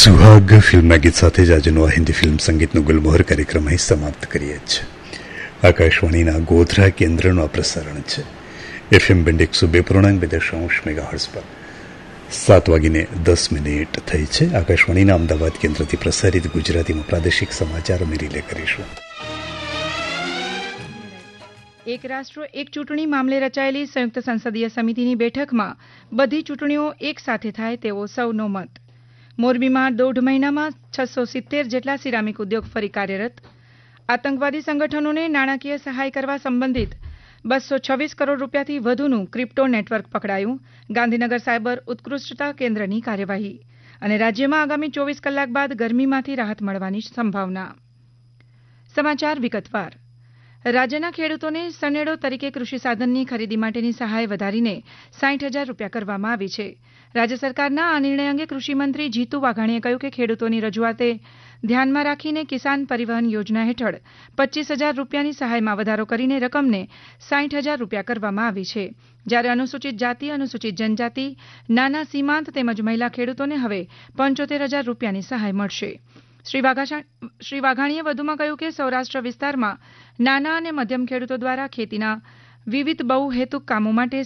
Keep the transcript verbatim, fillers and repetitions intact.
સુહાગ ફિલ્મના ગીત સાથે જ આજનો આ હિન્દી ફિલ્મ સંગીતનો ગુલમોહર કાર્યક્રમ અહીં સમાપ્ત કરીએ છીએ. આકાશવાણીના ગોધરા કેન્દ્રનું આ પ્રસારણ છે. એફએમ બેન્ડ એકસો બે પૂર્ણાંક બે દશાંશ મેગાહર્ટ્ઝ પર સાત વાગીને દસ મિનિટ થઈ છે. આકાશવાણીના અમદાવાદ કેન્દ્રથી પ્રસારિત ગુજરાતીમાં પ્રાદેશિક સમાચાર અમે રિલે કરીશું. એક રાષ્ટ્ર એક ચૂંટણી મામલે રચાયેલી સંયુક્ત સંસદીય સમિતિની બેઠકમાં બધી ચૂંટણીઓ એક સાથે થાય તેવો સૌનો મત. મોરબીમાં દોઢ મહિનામાં છસો સિત્તેર જેટલા સિરામિક ઉદ્યોગ ફરી કાર્યરત. આતંકવાદી સંગઠનોને નાણાકીય સહાય કરવા સંબંધિત બસો છવ્વીસ કરોડ રૂપિયાથી વધુનું ક્રિપ્ટો નેટવર્ક પકડાયું. ગાંધીનગર સાયબર ઉત્કૃષ્ટતા કેન્દ્રની કાર્યવાહી. અને રાજ્યમાં આગામી ચોવીસ કલાક બાદ ગરમીમાંથી રાહત મળવાની સંભાવના. સમાચાર વિગતવાર. રાજ્યના ખેડૂતોને સનેડો તરીકે કૃષિ સાધનની ખરીદી માટેની સહાય વધારીને સાઠ હજાર રૂપિયા કરવામાં આવી છે. રાજ્ય સરકારના આ નિર્ણય અંગે કૃષિમંત્રી જીતુ વાઘાણીએ કહ્યું કે ખેડૂતોની રજૂઆતે ધ્યાનમાં રાખીને કિસાન પરિવહન યોજના હેઠળ પચીસ હજાર રૂપિયાની સહાયમાં વધારો કરીને રકમને સાઠ હજાર રૂપિયા કરવામાં આવી છે. જ્યારે અનુસૂચિત જાતિ, અનુસૂચિત જનજાતિ, નાના સીમાંત તેમજ મહિલા ખેડૂતોને હવે પંચોતેર હજાર રૂપિયાની સહાય મળશે. શ્રી વાઘાણીએ વધુમાં કહ્યું કે સૌરાષ્ટ્ર વિસ્તારમાં નાના અને મધ્યમ ખેડૂતો દ્વારા ખેતીના વિવિધ બહુહેતુક કામો માટે